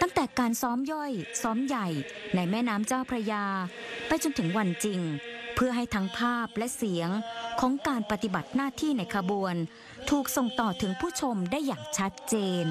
ตั้งแต่การซ้อมย่อยซ้อมใหญ่ในแม่น้ำเจ้าพระยาไปจนถึงวันจริงเพื่อให้ทั้งภาพและเสียงของการปฏิบัติหน้าที่ในขบวนถูกส่งต่อถึงผู้ชมได้อย่างชัดเจน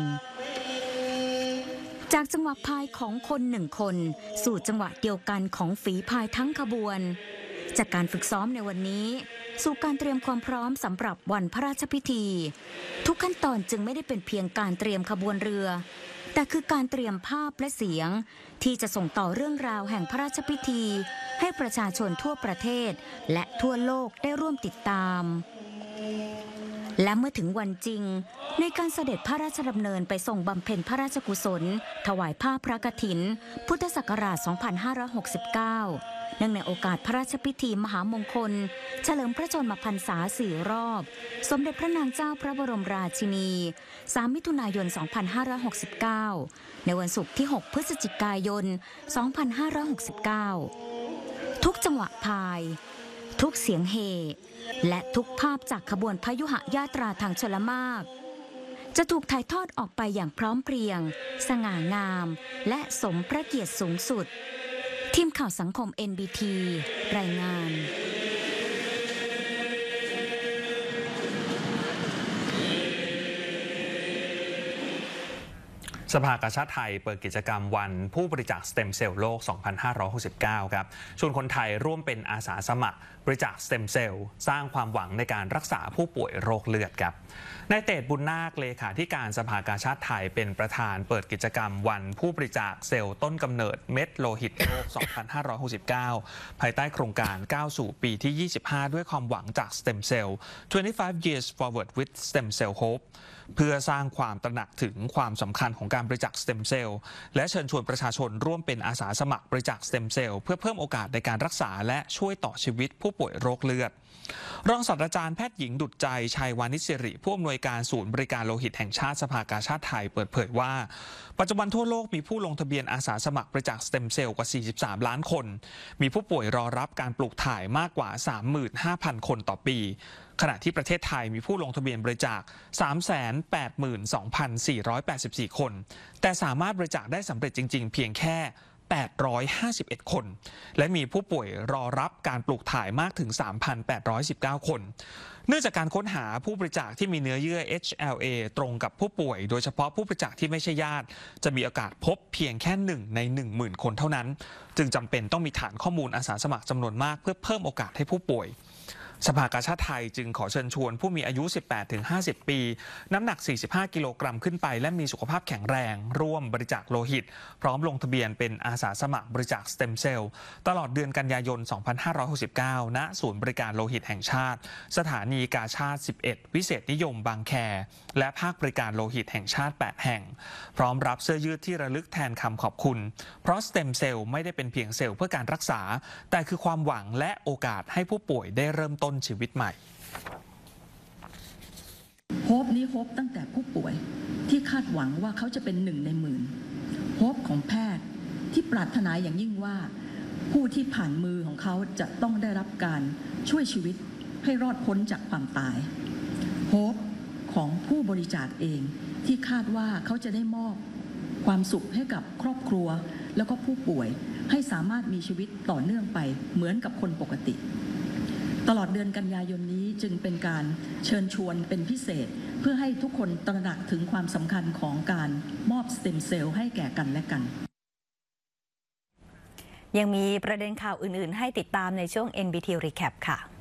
จากจังหวะพายของคนหนึ่งคนสู่จังหวะเดียวกันของฝีพายทั้งขบวนจากการฝึกซ้อมในวันนี้สู่การเตรียมความพร้อมสำหรับวันพระราชพิธีทุกขั้นตอนจึงไม่ได้เป็นเพียงการเตรียมขบวนเรือแต่คือการเตรียมภาพและเสียงที่จะส่งต่อเรื่องราวแห่งพระราชพิธีให้ประชาชนทั่วประเทศและทั่วโลกได้ร่วมติดตามและเมื่อถึงวันจริงในการเสด็จพระราชดำเนินไปทรงบำเพ็ญพระราชกุศลถวายผ้าพระกฐินพุทธศักราช 2569 เนื่องในโอกาสพระราชพิธีมหามงคลเฉลิมพระชนมพรรษา4 รอบสมเด็จพระนางเจ้าพระบรมราชินี 3 มิถุนายน 2569 ในวันศุกร์ที่ 6 พฤศจิกายน 2569 ทุกจังหวะพายทุกเสียงเฮและทุกภาพจากขบวนพยุหญาตราทางชลมารจะถูกถ่ายทอดออกไปอย่างพร้อมเพรียงสง่างามและสมพระเกียรติสูงสุดทีมข่าวสังคม NBT รายงานสภากาชาดไทยเปิดกิจกรรมวันผู้บริจาคสเต็มเซลล์โลก 2569 ครับชวนคนไทยร่วมเป็นอาสาสมัครบริจาคสเต็มเซลล์สร้างความหวังในการรักษาผู้ป่วยโรคเลือดครับนายเตช บุญนาคเลขาธิการสภากาชาดไทยเป็นประธานเปิดกิจกรรมวันผู้บริจาคเซลล์ต้นกำเนิดเม็ดโลหิตโลก 2569 ภายใต้โครงการก้าวสู่ปีที่ 25 ด้วยความหวังจากสเต็มเซลล์ 25 years forward with stem cell hope เพื่อสร้างความตระหนักถึงความสำคัญของการบริจาคสเต็มเซลล์และเชิญชวนประชาชนร่วมเป็นอาสาสมัครบริจาคสเต็มเซลล์เพื่อเพิ่มโอกาสในการรักษาและช่วยต่อชีวิตผู้ป่วยโรคเลือดรองศาสตราจารย์แพทย์หญิงดุจใจชัยวานิชสิริผู้อำนวยการศูนย์บริการโลหิตแห่งชาติสภากาชาดไทยเปิดเผยว่าปัจจุบันทั่วโลกมีผู้ลงทะเบียนอาสาสมัครบริจาคสเต็มเซลล์กว่า 43 ล้านคนมีผู้ป่วยรอรับการปลูกถ่ายมากกว่า 35,000 คนต่อปีขณะที่ประเทศไทยมีผู้ลงทะเบียนบริจาค 382,484 คนแต่สามารถบริจาคได้สำเร็จจริงๆเพียงแค่851 คนและมีผู้ป่วยรอรับการปลูกถ่ายมากถึง 3,819 คนเนื่องจากการค้นหาผู้บริจาคที่มีเนื้อเยื่อ HLA ตรงกับผู้ป่วยโดยเฉพาะผู้บริจาคที่ไม่ใช่ญาติจะมีโอกาสพบเพียงแค่1 ใน 10,000 คนเท่านั้นจึงจำเป็นต้องมีฐานข้อมูลอาสาสมัครจำนวนมากเพื่อเพิ่มโอกาสให้ผู้ป่วยสภากาชาดไทยจึงขอเชิญชวนผู้มีอายุ 18-50 ปีน้ำหนัก 45 กิโลกรัมขึ้นไปและมีสุขภาพแข็งแรงร่วมบริจาคโลหิตพร้อมลงทะเบียนเป็นอาสาสมัครบริจาคสเต็มเซลล์ตลอดเดือนกันยายน 2569 ณ ศูนย์บริการโลหิตแห่งชาติสถานีกาชาด 11 วิเศษนิยมบางแคและภาคบริการโลหิตแห่งชาติ 8 แห่งพร้อมรับเสื้อยืดที่ระลึกแทนคำขอบคุณเพราะสเต็มเซลล์ไม่ได้เป็นเพียงเซลล์เพื่อการรักษาแต่คือความหวังและโอกาสให้ผู้ป่วยได้เริ่มต้นชีวิตใหม่โฮปนี้โฮปตั้งแต่ผู้ป่วยที่คาดหวังว่าเขาจะเป็น1 ใน 10,000โฮปของแพทย์ที่ปรารถนาอย่างยิ่งว่าผู้ที่ผ่านมือของเขาจะต้องได้รับการช่วยชีวิตให้รอดพ้นจากความตายโฮปของผู้บริจาคเองที่คาดว่าเขาจะได้มอบความสุขให้กับครอบครัวแล้วก็ผู้ป่วยให้สามารถมีชีวิตต่อเนื่องไปเหมือนกับคนปกติตลอดเดือนกันยายนนี้จึงเป็นการเชิญชวนเป็นพิเศษเพื่อให้ทุกคนตระหนักถึงความสำคัญของการมอบสเต็มเซลล์ให้แก่กันและกันยังมีประเด็นข่าวอื่นๆให้ติดตามในช่วง NBT Recap ค่ะ